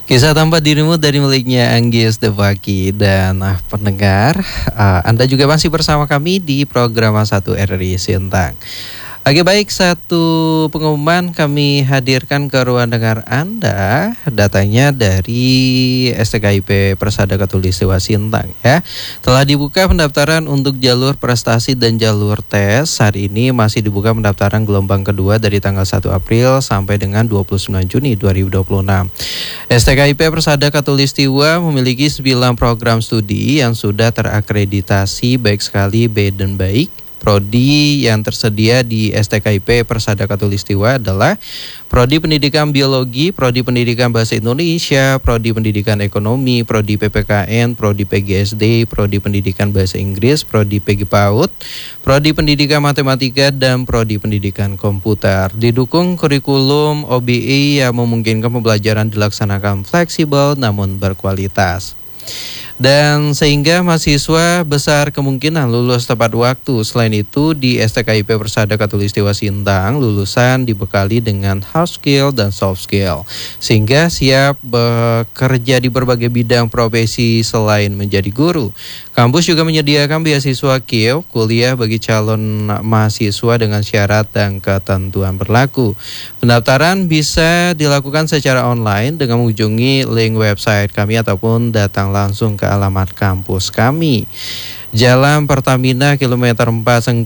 Kisah tanpa dirimu dari miliknya Anggi Stefaki. Dan pendengar, Anda juga masih bersama kami di program 1 RRI Sintang. Oke, baik, satu pengumuman kami hadirkan ke ruang dengar Anda. Datanya dari STKIP Persada Khatulistiwa Sintang ya. Telah dibuka pendaftaran untuk jalur prestasi dan jalur tes. Hari ini masih dibuka pendaftaran gelombang kedua dari tanggal 1 April sampai dengan 29 Juni 2026. STKIP Persada Khatulistiwa memiliki 9 program studi yang sudah terakreditasi baik sekali B dan baik. Prodi yang tersedia di STKIP Persada Khatulistiwa adalah Prodi Pendidikan Biologi, Prodi Pendidikan Bahasa Indonesia, Prodi Pendidikan Ekonomi, Prodi PPKN, Prodi PGSD, Prodi Pendidikan Bahasa Inggris, Prodi PG PAUD, Prodi Pendidikan Matematika, dan Prodi Pendidikan Komputer. Didukung kurikulum OBE yang memungkinkan pembelajaran dilaksanakan fleksibel namun berkualitas. Dan sehingga mahasiswa besar kemungkinan lulus tepat waktu. Selain itu di STKIP Persada Khatulistiwa Sintang lulusan dibekali dengan hard skill dan soft skill sehingga siap bekerja di berbagai bidang profesi selain menjadi guru. Kampus juga menyediakan beasiswa KIEP kuliah bagi calon mahasiswa dengan syarat dan ketentuan berlaku. Pendaftaran bisa dilakukan secara online dengan mengunjungi link website kami ataupun datang langsung ke alamat kampus kami. Jalan Pertamina kilometer 4